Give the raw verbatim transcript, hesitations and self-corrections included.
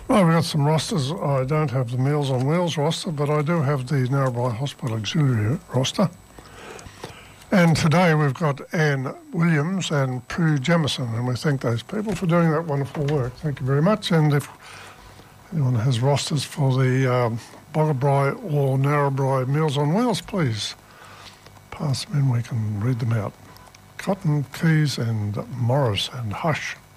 Well, we've got some rosters. I don't have the Meals on Wheels roster, but I do have the Narrabri Hospital Auxiliary roster. And today we've got Anne Williams and Prue Jamison, and we thank those people for doing that wonderful work. Thank you very much. And if anyone has rosters for the um, Boggabri or Narrabri Meals on Wheels, please pass them in. We can read them out. Cotton, Keys and Morris and Hush.